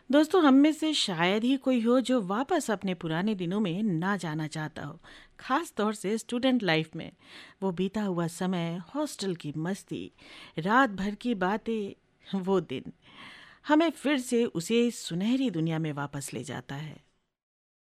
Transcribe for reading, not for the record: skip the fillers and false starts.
दोस्तों, हम में से शायद ही कोई हो जो वापस अपने पुराने दिनों में ना जाना चाहता हो। खास तौर से स्टूडेंट लाइफ में वो बीता हुआ समय, हॉस्टल की मस्ती, रात भर की बातें, वो दिन हमें फिर से उसे सुनहरी दुनिया में वापस ले जाता है।